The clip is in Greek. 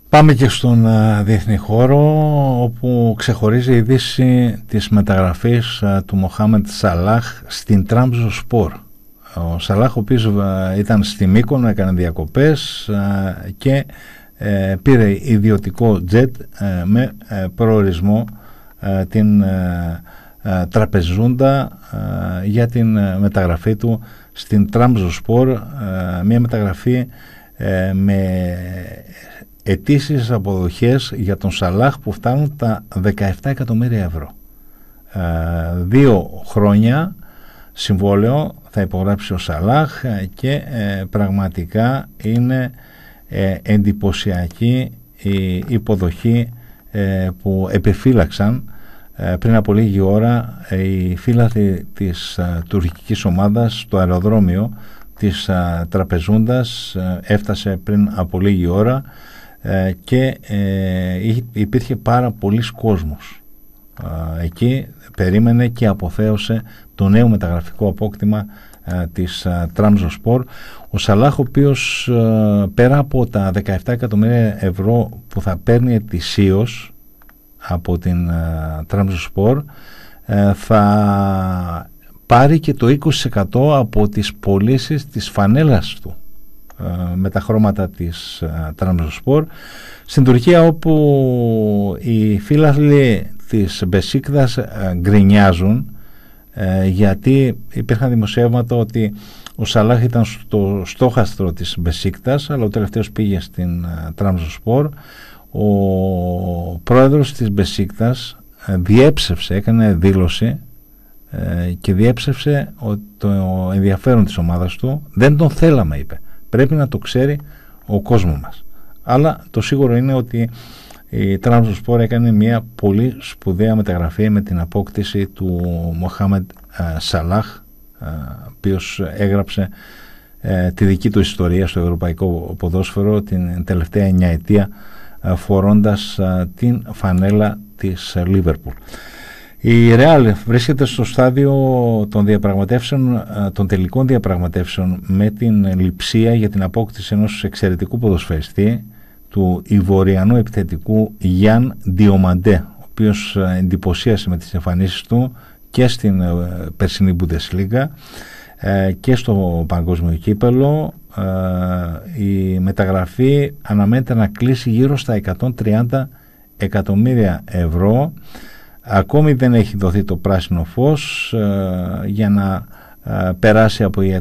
Πάμε και στον διεθνή χώρο, όπου ξεχωρίζει η είδηση της μεταγραφής του Μοχάμεντ Σαλάχ στην Τραμπζονσπορ. Ο Σαλάχ, ο οποίος ήταν στη Μύκονο, έκανε διακοπές και πήρε ιδιωτικό τζετ με προορισμό την Τραπεζούντα για την μεταγραφή του στην Τραμπζονσπορ, μια μεταγραφή με ετήσιες αποδοχές για τον Σαλάχ που φτάνουν τα 17 εκατομμύρια ευρώ. 2 χρόνια συμβόλαιο θα υπογράψει ο Σαλάχ και πραγματικά είναι εντυπωσιακή η υποδοχή που επιφύλαξαν πριν από λίγη ώρα οι φίλαθλοι της τουρκικής ομάδας στο αεροδρόμιο της Τραπεζούντας. Έφτασε πριν από λίγη ώρα και υπήρχε πάρα πολλής κόσμος εκεί, περίμενε και αποθέωσε το νέο μεταγραφικό απόκτημα της Τραμπζονσπορ. Ο Σαλάχ, ο οποίος πέρα από τα 17 εκατομμύρια ευρώ που θα παίρνει ετησίως από την Τραμπζονσπορ, θα πάρει και το 20% από τις πωλήσεις της φανέλας του με τα χρώματα της Τραμπζονσπορ στην Τουρκία, όπου οι φίλαθλοι της Μπεσίκτας γκρινιάζουν γιατί υπήρχαν δημοσιεύματα ότι ο Σαλάχ ήταν στο στόχαστρο της Μπεσίκτας, αλλά ο τελευταίος πήγε στην Τραμπζονσπορ. Ο πρόεδρος της Μπεσίκτας διέψευσε, έκανε δήλωση και διέψευσε το ενδιαφέρον της ομάδας του. Δεν τον θέλαμε, είπε. Πρέπει να το ξέρει ο κόσμος μας. Αλλά το σίγουρο είναι ότι η Τραμπζονσπορ έκανε μια πολύ σπουδαία μεταγραφή με την απόκτηση του Μοχάμεντ Σαλάχ, ο οποίος έγραψε τη δική του ιστορία στο ευρωπαϊκό ποδόσφαιρο την τελευταία 9 ετία, φορώντας την φανέλα της Λίβερπουλ. Η Ρεάλ βρίσκεται στο στάδιο των διαπραγματεύσεων, των τελικών διαπραγματεύσεων με την Λειψία για την απόκτηση ενός εξαιρετικού ποδοσφαιριστή, του Ιβοριανού επιθετικού Γιάν Διομαντέ, ο οποίος εντυπωσίασε με τις εμφανίσεις του και στην περσινή Bundesliga και στο παγκόσμιο κύπελο. Η μεταγραφή αναμένεται να κλείσει γύρω στα 130 εκατομμύρια ευρώ. Ακόμη δεν έχει δοθεί το πράσινο φως για να περάσει από